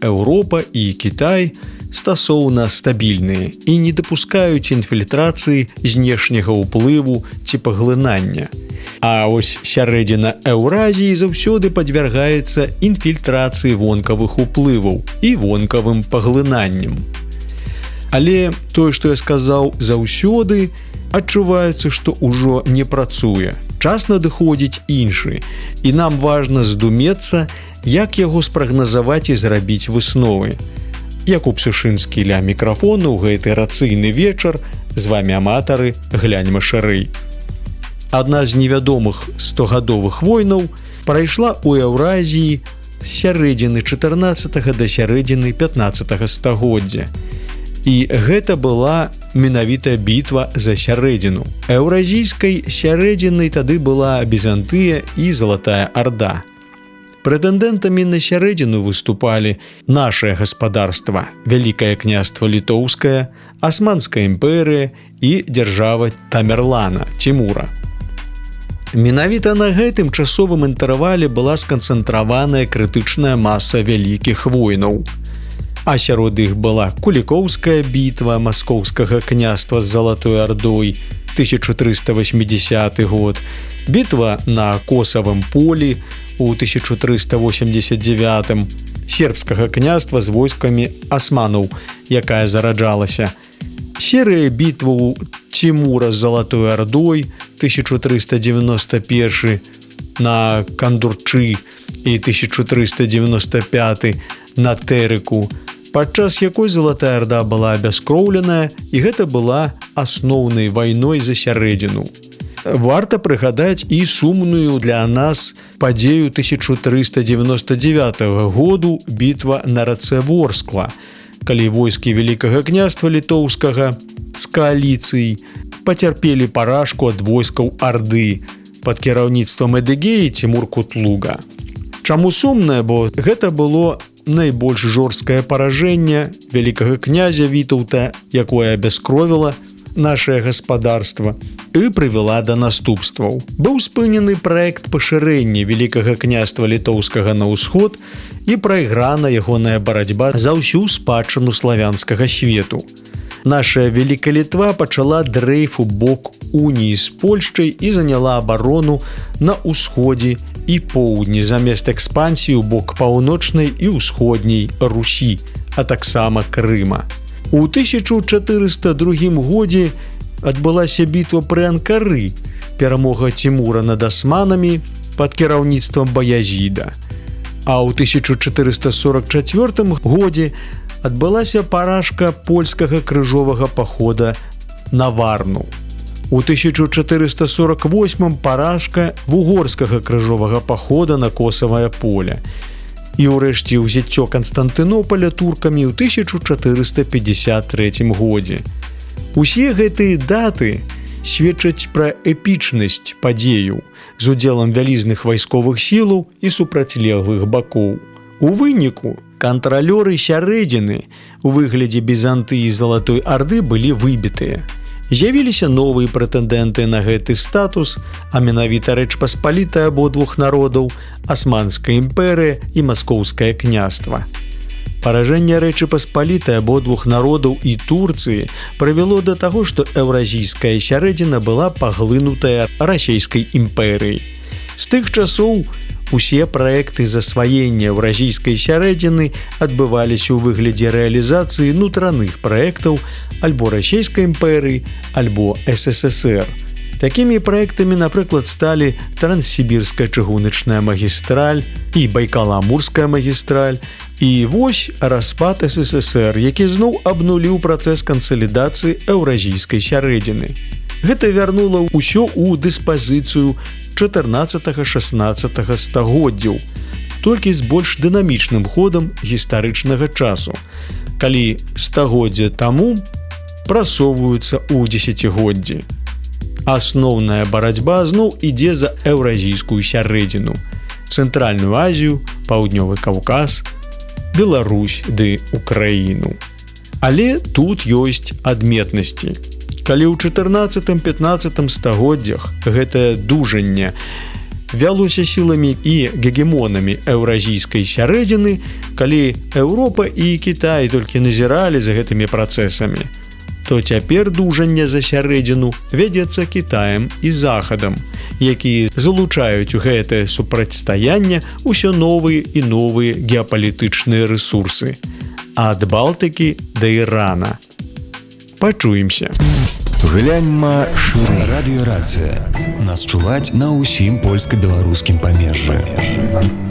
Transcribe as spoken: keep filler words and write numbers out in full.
Еўропа і Кітай стасоўна стабільныя і не дапускаюць інфільтрацыі знешняга ўплыву ці паглынання. А ось сярэдзіна Еўразіі заўсёды падвяргаецца інфільтрацыі вонкавых уплываў і вонкавым паглынаннем. Але тое, што я сказаў заўсёды, адчуваецца, што ўжо не працуе. Час надыходзіць іншы, і нам важна здумецца, як яго спрагназаваць і зрабіць высновы. Якуб Сушынскі ля мікрафону ў гэты рацыйны вечар. З вамі аматары, гляньма шырэй. Адна з невядомых стогадовых войнаў прайшла ў Еўразіі з сярэдзіны чатырнаццатага да сярэдзіны пятнаццатага стагоддзя. І гэта была менавіта бітва за сярэдзіну. Еўразійскай сярэдзінай тады была Візантыя і Залатая Арда. Прэтэндэнтамі на сярэдзіну выступалі нашае гаспадарства, Вялікае княства Літоўскае, Асманская імперыя і дзяржава Тамерлана, Цімура. Менавіта на гэтым часовым інтэрвале была сканцэнтраваная крытычная маса вялікіх войнаў. А сярод іх была Кулікоўская бітва Маскоўскага княства з Залатой Ардой, тысяча трыста восьмидесяты год, бітва на Косавым полі у тысяча трыста восемьдесят девятым, сербскага княства з войскамі асманаў, якая зараджалася, серыя бітваў Цімура з Залатой Ардой тысяча трыста девяносто первый на Кандурчы і тысяча трыста девяносто пятый на Тэрыку, падчас якой Залатая Арда была абяскроўленая, і гэта была асноўнай вайной за сярэдзіну. Варта прыгадаць і сумную для нас падзею тысяча трыста девяносто девятого году бітва на рацэ Ворскла, калі войскі Вялікага княства Літоўскага з кааліцыяй пацярпелі паражку ад войскаў Арды пад кіраўніцтвам Эдыгеі Цімур Кутлуга. Чаму сумнае, бо гэта было найбольш жорсткае паражэнне вялікага князя Вітаўта, якое абяскровіла нашае гаспадарства і прывяла да наступстваў. Быў спынены праект пашырэння Вялікага княства Літоўскага на ўсход і прайграна ягоная барацьба за ўсю спадчыну славянскага свету. Наша Вялікая Літва пачала дрэйф у бок уніі з Польшчай і заняла абарону на ўсходзе і поўдні замест экспансіі ў бок паўночнай і ўсходняй Русі, а таксама Крыма. У тысяча чатырыста другім годзе адбылася бітва пры Анкары, перамога Цімура над асманамі пад кіраўніцтвам Баязіда. А ў тысяча чатырыста сорок чацвёртым годзе адбылася паражка польскага крыжовага пахода на Варну. У тысяча чатырыста сорок восьмым паражка вугорскага крыжовага пахода на Косавае поле. І ўрэшце ўзяццё Канстантынополя туркамі ў тысяча чатырыста пятьдесят трэцім годзе. Усе гэтыя даты сведчаць пра эпічнасць падзеяў з удзелам вялізных вайсковых сілаў і супрацьлеглых бакоў. У выніку кантралёры сярэдзіны у выглядзе Візантыі і Залатой Арды былі выбітыя. З'явіліся новыя прэтэндэнты на гэты статус, а менавіта Рэч Паспалітая абодвух народаў, Асманская імперыя і Маскоўскае княства. Паражэнне Рэчы Паспалітай абодвух народаў і Турцыі прывяло да таго, што еўразійская сярэдзіна была паглынутая расійскай імперыяй. З тых часоў усе праекты засваення еўразійскай сярэдзіны адбываліся ў выглядзе рэалізацыі нутраных праектаў альбо расійскай імперыі, альбо эс эс эс эр. Такімі праектамі, напрыклад, сталі Транссібірская чыгуначная магістраль і Байкала-Амурская магістраль, і вось распад эс эс эс эр, які зноў абнуліў працэс кансалідацыі еўразійскай сярэдзіны. Гэта вярнула ўсё ў дыспазіцыю чатырнаццатага-шаснаццатага стагоддзяў, толькі з больш дынамічным ходам гістарычнага часу, калі стагоддзя таму прасоўваюцца ў дзесяцігоддзі. Асноўная барацьба зноў ідзе за еўразійскую сярэдзіну, Цэнтральную Азію, Паўднёвы Каўказ, Беларусь ды Украіну. Але тут ёсць адметнасці. Калі ў чатырнаццатым-пятнаццатым стагоддзях гэтае дужанне вялося сіламі і гегемонамі еўразійскай сярэдзіны, калі Еўропа і Кітай толькі назіралі за гэтымі працэсамі, то цяпер дужанне за сярэдзіну вядзецца Кітаем і Захадам, якія залучаюць у гэтае супрацьстаянне ўсё новыя і новыя геапалітычныя рэсурсы. Ад Балтыкі да Ірана. Пачуемся. Гляньма шырэй. Радыёрацыя. Нас чуваць на ўсім польска-беларускім памежжы.